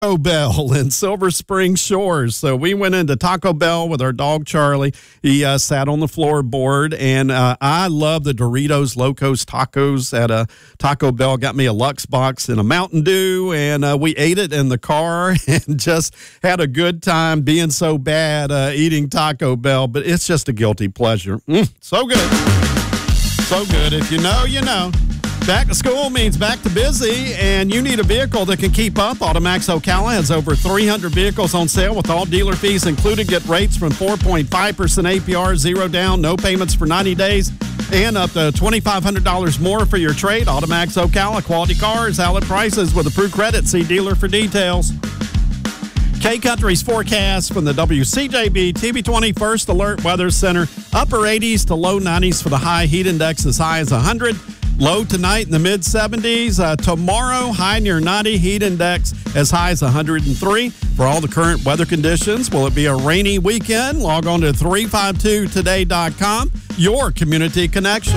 Taco Bell in Silver Spring Shores. So we went into Taco Bell with our dog Charlie. He sat on the floorboard, and I love the Doritos Locos tacos at Taco Bell. Got me a Lux box and a Mountain Dew, and we ate it in the car and just had a good time being so bad eating Taco Bell. But it's just a guilty pleasure. So good. So good. If you know, you know. Back to school means back to busy, and you need a vehicle that can keep up. Automax Ocala has over 300 vehicles on sale with all dealer fees included. Get rates from 4.5% APR, 0 down, no payments for 90 days, and up to $2,500 more for your trade. Automax Ocala, quality cars, outlet prices with approved credit. See dealer for details. K-Country's forecast from the WCJB TV20 First Alert Weather Center. Upper 80s to low 90s for the high. Heat index as high as 100. Low tonight in the mid-70s. Tomorrow, high near 90. Heat index as high as 103. For all the current weather conditions, will it be a rainy weekend? Log on to 352today.com, your community connection.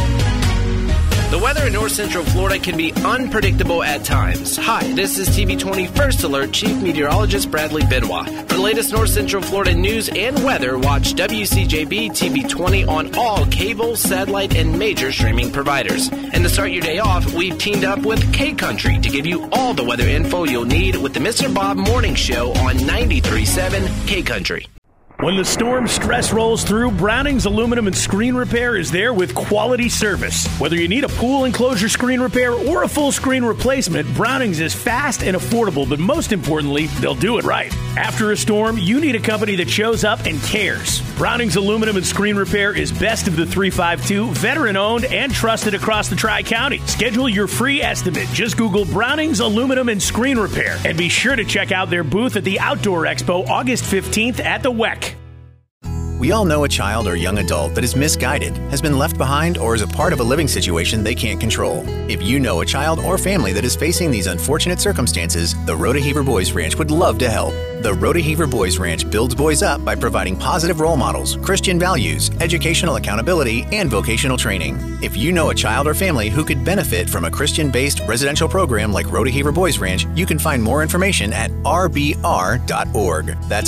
The weather in North Central Florida can be unpredictable at times. Hi, this is TV20 First Alert Chief Meteorologist Bradley Benoit. For the latest North Central Florida news and weather, watch WCJB TV20 on all cable, satellite, and major streaming providers. And to start your day off, we've teamed up with K-Country to give you all the weather info you'll need with the Mr. Bob Morning Show on 93.7 K-Country. When the storm stress rolls through, Browning's Aluminum and Screen Repair is there with quality service. Whether you need a pool enclosure screen repair or a full screen replacement, Browning's is fast and affordable, but most importantly, they'll do it right. After a storm, you need a company that shows up and cares. Browning's Aluminum and Screen Repair is best of the 352, veteran-owned and trusted across the Tri-County. Schedule your free estimate. Just Google Browning's Aluminum and Screen Repair. And be sure to check out their booth at the Outdoor Expo August 15th at the WEC. We all know a child or young adult that is misguided, has been left behind, or is a part of a living situation they can't control. If you know a child or family that is facing these unfortunate circumstances, the Rodeheaver Boys Ranch would love to help. The Rodeheaver Boys Ranch builds boys up by providing positive role models, Christian values, educational accountability, and vocational training. If you know a child or family who could benefit from a Christian-based residential program like Rodeheaver Boys Ranch, you can find more information at rbr.org. That's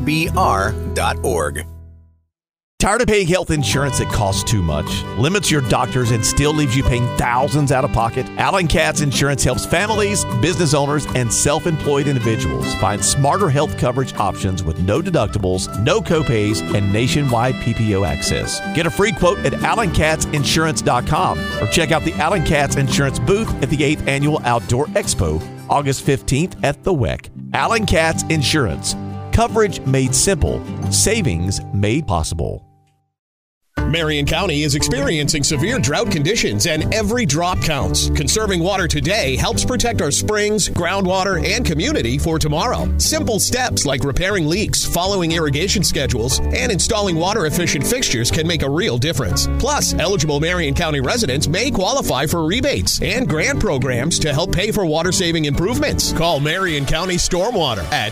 rbr.org. Tired of paying health insurance that costs too much, limits your doctors, and still leaves you paying thousands out of pocket? Allen Katz Insurance helps families, business owners, and self-employed individuals find smarter health coverage options with no deductibles, no copays, and nationwide PPO access. Get a free quote at AllenKatzInsurance.com or check out the Allen Katz Insurance booth at the 8th Annual Outdoor Expo, August 15th at the WEC. Allen Katz Insurance. Coverage made simple. Savings made possible. Marion County is experiencing severe drought conditions, and every drop counts. Conserving water today helps protect our springs, groundwater, and community for tomorrow. Simple steps like repairing leaks, following irrigation schedules, and installing water-efficient fixtures can make a real difference. Plus, eligible Marion County residents may qualify for rebates and grant programs to help pay for water-saving improvements. Call Marion County Stormwater at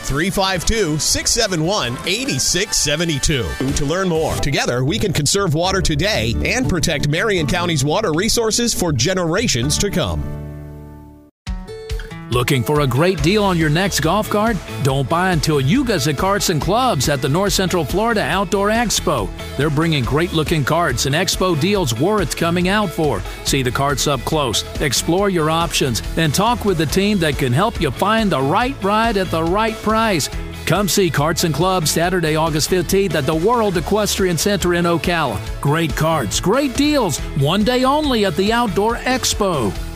352-671-8672 to learn more. Together, we can conserve water today and protect Marion County's water resources for generations to come. Looking for a great deal on your next golf cart? Don't buy until you visit Carts and Clubs at the North Central Florida Outdoor Expo. They're bringing great-looking carts and expo deals worth coming out for. See the carts up close, explore your options, and talk with the team that can help you find the right ride at the right price. Come see Carts and Clubs Saturday, August 15th at the World Equestrian Center in Ocala. Great carts, great deals, one day only at the Outdoor Expo.